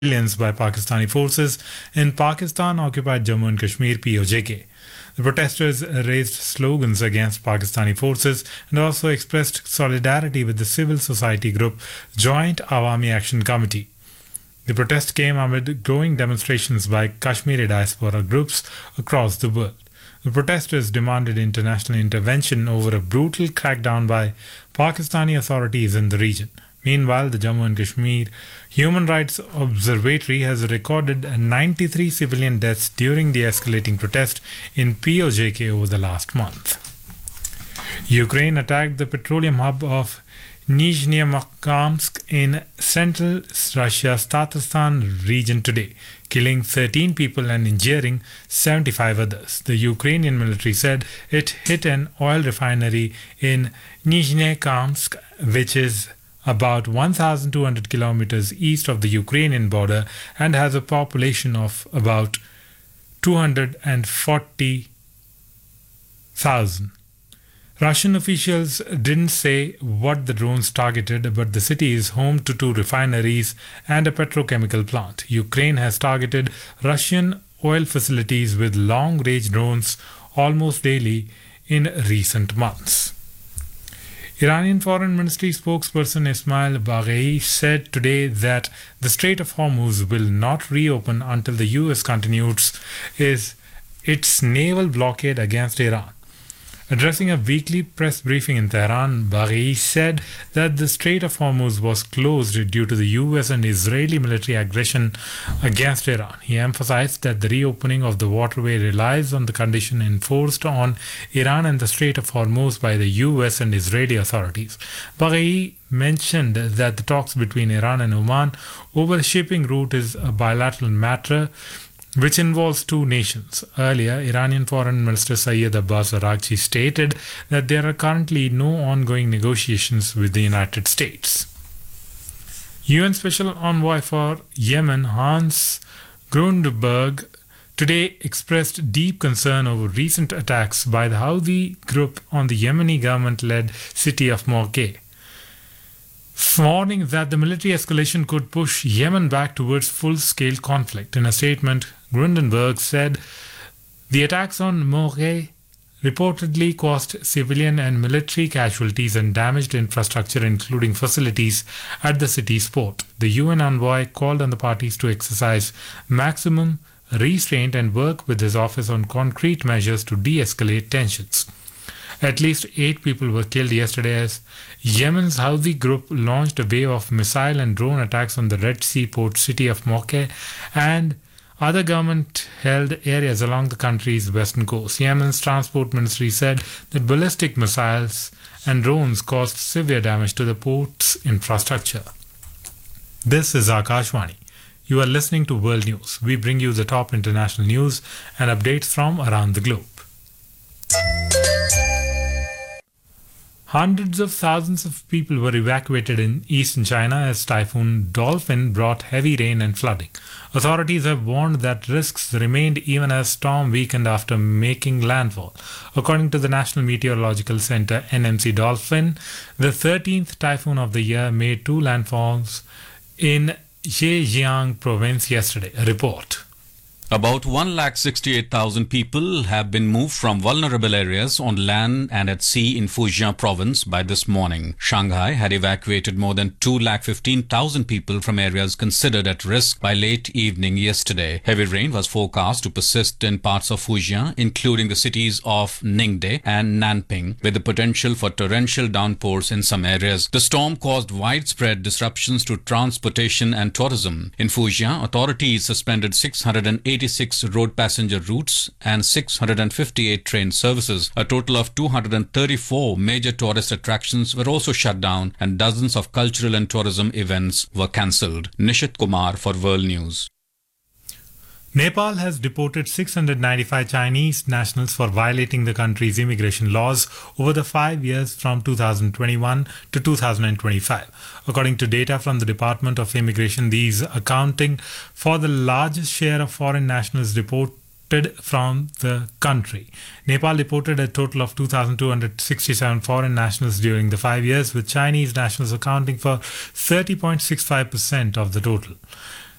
civilians by Pakistani forces in Pakistan-occupied Jammu and Kashmir (POJK). The protesters raised slogans against Pakistani forces and also expressed solidarity with the civil society group Joint Awami Action Committee. The protest came amid growing demonstrations by Kashmiri diaspora groups across the world. The protesters demanded international intervention over a brutal crackdown by Pakistani authorities in the region. Meanwhile, the Jammu and Kashmir Human Rights Observatory has recorded 93 civilian deaths during the escalating protest in POJK over the last month. Ukraine attacked the petroleum hub of Nizhny-Makamsk in central Russia's Tatarstan region today, killing 13 people and injuring 75 others. The Ukrainian military said it hit an oil refinery in Nizhny-Makamsk, which is about 1,200 kilometers east of the Ukrainian border and has a population of about 240,000. Russian officials didn't say what the drones targeted, but the city is home to 2 refineries and a petrochemical plant. Ukraine has targeted Russian oil facilities with long-range drones almost daily in recent months. Iranian Foreign Ministry spokesperson Ismail Baghei said today that the Strait of Hormuz will not reopen until the US continues its naval blockade against Iran. Addressing a weekly press briefing in Tehran, Baghei said that the Strait of Hormuz was closed due to the US and Israeli military aggression against Iran. He emphasized that the reopening of the waterway relies on the condition enforced on Iran and the Strait of Hormuz by the US and Israeli authorities. Baghei mentioned that the talks between Iran and Oman over the shipping route is a bilateral matter which involves 2 nations. Earlier, Iranian Foreign Minister Sayyid Abbas Araghchi stated that there are currently no ongoing negotiations with the United States. UN Special Envoy for Yemen Hans Grundberg today expressed deep concern over recent attacks by the Houthi group on the Yemeni government-led city of Morgheh, warning that the military escalation could push Yemen back towards full-scale conflict. In a statement, Grundenberg said the attacks on Morgheh reportedly caused civilian and military casualties and damaged infrastructure, including facilities at the city's port. The UN envoy called on the parties to exercise maximum restraint and work with his office on concrete measures to de-escalate tensions. At least 8 people were killed yesterday as Yemen's Houthi group launched a wave of missile and drone attacks on the Red Sea port city of Morgheh and other government-held areas along the country's western coast. Yemen's transport ministry said that ballistic missiles and drones caused severe damage to the port's infrastructure. This is Akashvani. You are listening to World News. We bring you the top international news and updates from around the globe. Hundreds of thousands of people were evacuated in eastern China as Typhoon Dolphin brought heavy rain and flooding. Authorities have warned that risks remained even as storm weakened after making landfall. According to the National Meteorological Center NMC, Dolphin, the 13th typhoon of the year, made 2 landfalls in Zhejiang province yesterday. A report. About 168,000 people have been moved from vulnerable areas on land and at sea in Fujian province by this morning. Shanghai had evacuated more than 215,000 people from areas considered at risk by late evening yesterday. Heavy rain was forecast to persist in parts of Fujian, including the cities of Ningde and Nanping, with the potential for torrential downpours in some areas. The storm caused widespread disruptions to transportation and tourism. In Fujian, authorities suspended 686 road passenger routes and 658 train services. A total of 234 major tourist attractions were also shut down and dozens of cultural and tourism events were cancelled. Nishit Kumar for World News. Nepal has deported 695 Chinese nationals for violating the country's immigration laws over the 5 years from 2021 to 2025. According to data from the Department of Immigration, these accounting for the largest share of foreign nationals deported from the country. Nepal deported a total of 2,267 foreign nationals during the 5 years, with Chinese nationals accounting for 30.65% of the total.